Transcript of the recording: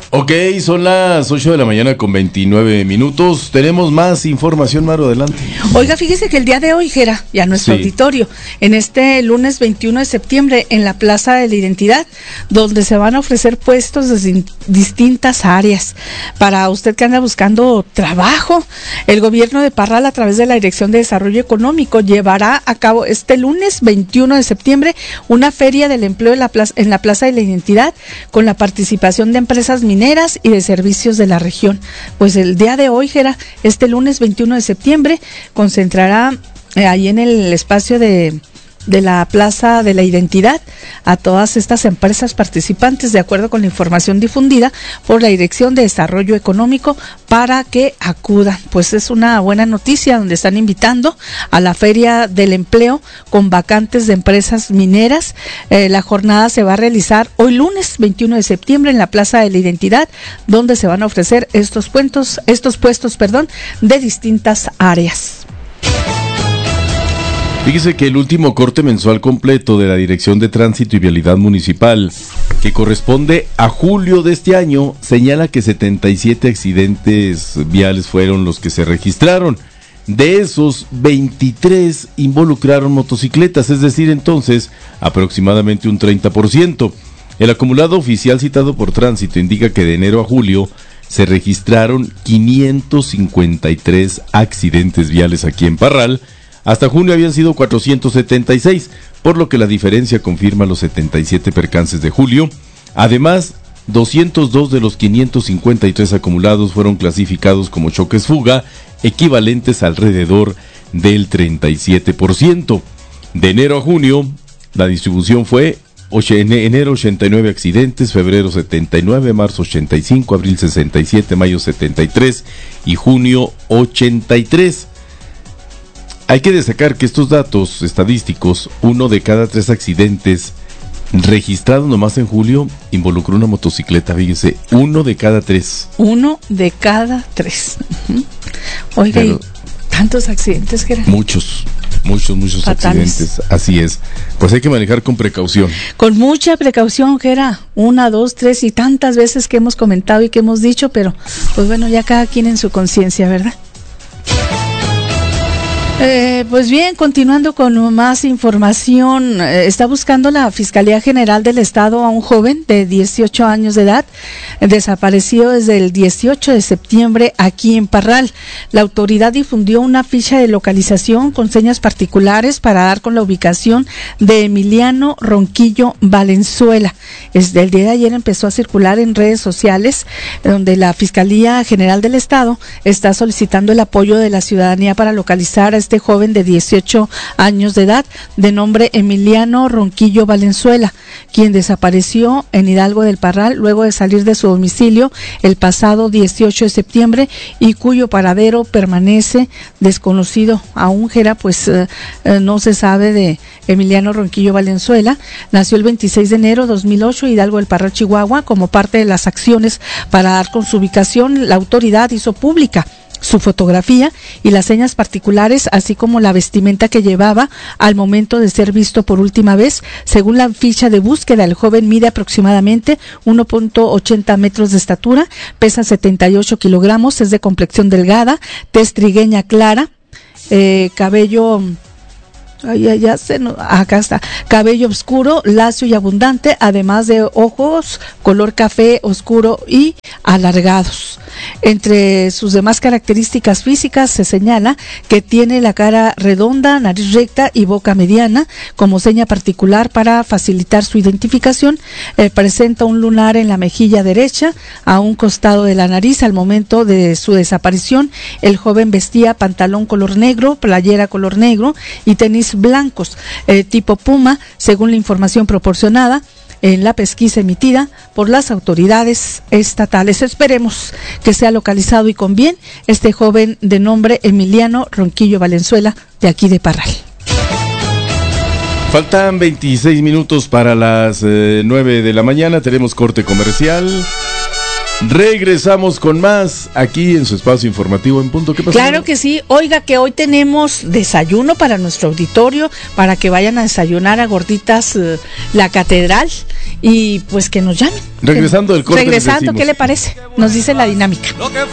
Ok, son las 8 de la mañana con 29 minutos. Tenemos más información, Maru, adelante. Oiga, fíjese que el día de hoy, Gera, ya nuestro auditorio, en este lunes 21 de septiembre, en la Plaza de la Identidad, donde se van a ofrecer puestos de distintas áreas. Para usted que anda buscando trabajo, el gobierno de Parral, a través de la Dirección de Desarrollo Económico, llevará a cabo este lunes 21 de septiembre una feria del empleo en la Plaza de la Identidad, con la participación de empresas mineras y de servicios de la región. Pues el día de hoy, Gera, este lunes 21 de septiembre, concentrará ahí en el espacio de la Plaza de la Identidad a todas estas empresas participantes, de acuerdo con la información difundida por la Dirección de Desarrollo Económico, para que acudan. Pues es una buena noticia, donde están invitando a la Feria del Empleo con vacantes de empresas mineras. La jornada se va a realizar hoy lunes 21 de septiembre en la Plaza de la Identidad, donde se van a ofrecer estos puestos, de distintas áreas. Fíjese que el último corte mensual completo de la Dirección de Tránsito y Vialidad Municipal, que corresponde a julio de este año, señala que 77 accidentes viales fueron los que se registraron. De esos, 23 involucraron motocicletas, es decir, entonces, aproximadamente un 30%. El acumulado oficial citado por Tránsito indica que de enero a julio se registraron 553 accidentes viales aquí en Parral. Hasta junio habían sido 476, por lo que la diferencia confirma los 77 percances de julio. Además, 202 de los 553 acumulados fueron clasificados como choques fuga, equivalentes alrededor del 37%. De enero a junio, la distribución fue: enero 89 accidentes, febrero 79, marzo 85, abril 67, mayo 73 y junio 83. Hay que destacar que estos datos estadísticos, 1 de cada 3 accidentes registrados nomás en julio, involucró una motocicleta. Fíjese, 1 de cada 3. 1 de cada 3. Oiga, ¿y tantos accidentes que eran? Muchos fatales. Accidentes, así es. Pues hay que manejar con precaución. Con mucha precaución, que era 1, 2, 3 y tantas veces que hemos comentado y que hemos dicho, pero pues bueno, ya cada quien en su conciencia, ¿verdad? Pues bien, continuando con más información, está buscando la Fiscalía General del Estado a un joven de 18 años de edad, desaparecido desde el 18 de septiembre aquí en Parral. La autoridad difundió una ficha de localización con señas particulares para dar con la ubicación de Emiliano Ronquillo Valenzuela. Desde el día de ayer empezó a circular en redes sociales, donde la Fiscalía General del Estado está solicitando el apoyo de la ciudadanía para localizar a este joven de 18 años de edad, de nombre Emiliano Ronquillo Valenzuela, quien desapareció en Hidalgo del Parral luego de salir de su domicilio el pasado 18 de septiembre y cuyo paradero permanece desconocido. Aún, Gera, pues no se sabe de Emiliano Ronquillo Valenzuela. Nació el 26 de enero de 2008, Hidalgo del Parral, Chihuahua. Como parte de las acciones para dar con su ubicación, la autoridad hizo pública su fotografía y las señas particulares, así como la vestimenta que llevaba al momento de ser visto por última vez. Según la ficha de búsqueda, el joven mide aproximadamente 1.80 metros de estatura, pesa 78 kilogramos, es de complexión delgada, tez trigueña clara, cabello... acá está, cabello oscuro, lacio y abundante, además de ojos color café oscuro y alargados. Entre sus demás características físicas se señala que tiene la cara redonda, nariz recta y boca mediana. Como seña particular para facilitar su identificación, presenta un lunar en la mejilla derecha, a un costado de la nariz. Al momento de su desaparición, el joven vestía pantalón color negro, playera color negro y tenis blancos tipo Puma, según la información proporcionada en la pesquisa emitida por las autoridades estatales. Esperemos que sea localizado y con bien este joven de nombre Emiliano Ronquillo Valenzuela, de aquí de Parral. Faltan 26 minutos para las 9 de la mañana. Tenemos corte comercial. Regresamos con más aquí en su espacio informativo en punto. ¿Qué pasó? Claro que sí. Oiga, que hoy tenemos desayuno para nuestro auditorio, para que vayan a desayunar a Gorditas La Catedral y pues que nos llamen. Regresando del corte. Regresando, ¿qué le parece? Nos dice la dinámica.